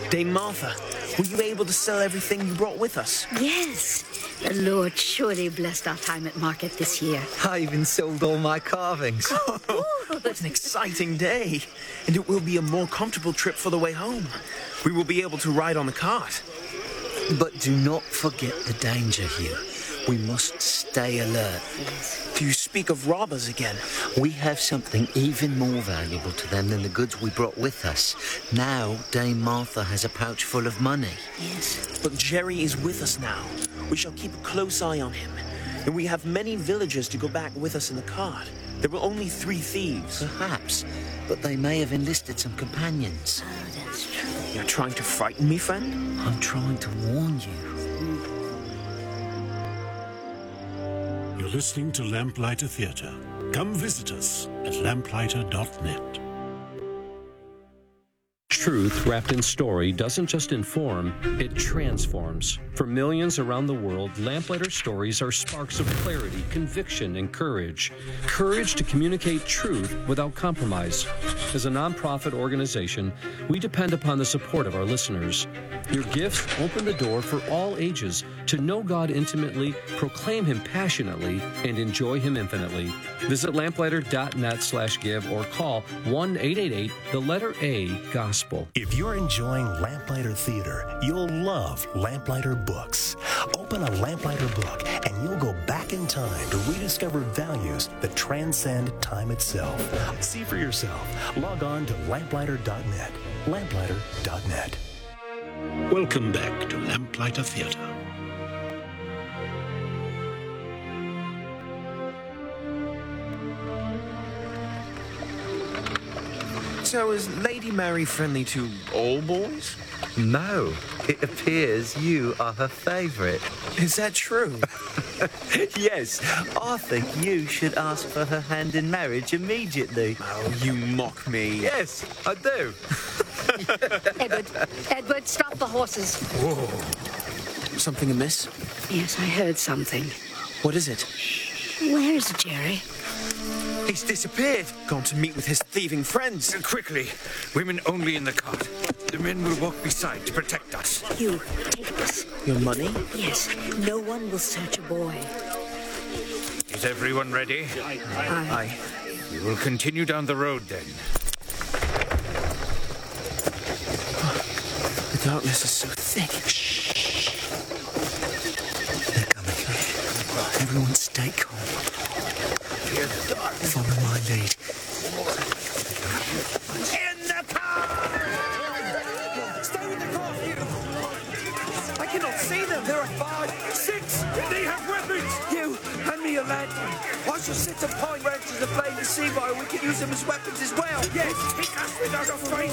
Dame Martha, were you able to sell everything you brought with us? Yes. The Lord surely blessed our time at market this year. I even sold all my carvings. What an exciting day. And it will be a more comfortable trip for the way home. We will be able to ride on the cart. But do not forget the danger, Hugh. We must stay alert. Do you speak of robbers again? We have something even more valuable to them than the goods we brought with us. Now, Dame Martha has a pouch full of money. Yes. But Jerry is with us now. We shall keep a close eye on him. And we have many villagers to go back with us in the cart. There were only 3 thieves. Perhaps, but they may have enlisted some companions. Oh, that's true. You're trying to frighten me, friend? I'm trying to warn you. You're listening to Lamplighter Theatre. Come visit us at lamplighter.net. Truth wrapped in story doesn't just inform, it transforms. For millions around the world, Lamplighter stories are sparks of clarity, conviction, and courage. Courage to communicate truth without compromise. As a nonprofit organization, we depend upon the support of our listeners. Your gifts open the door for all ages to know God intimately, proclaim Him passionately, and enjoy Him infinitely. Visit lamplighter.net/give or call 1-888-A-GOSPEL. If you're enjoying Lamplighter Theater, you'll love Lamplighter Books. Open a Lamplighter book and you'll go back in time to rediscover values that transcend time itself. See for yourself. Log on to lamplighter.net. Lamplighter.net. Welcome back to Lamplighter Theatre. So is Lady Mary friendly to all boys? No, it appears you are her favourite. Is that true? Yes, I think you should ask for her hand in marriage immediately. Oh, you mock me. Yes, I do. Edward, stop the horses. Whoa. Something amiss? Yes, I heard something. What is it? Where's Jerry? He's disappeared. Gone to meet with his thieving friends. Quickly. Women only in the cart. The men will walk beside to protect us. You, take this. Your money? Yes, no one will search a boy. Is everyone ready? Aye. We will continue down the road then. The darkness is so thick. Shh. They're coming. Everyone stay calm. Follow my lead. In the car! Stay in the car, Hugh! I cannot see them. There are 5, 6. They have weapons! Hugh, hand me your lantern. I shall set some pine branches aflame to see by. We can use them as weapons as well. Yes, hit us without a fight!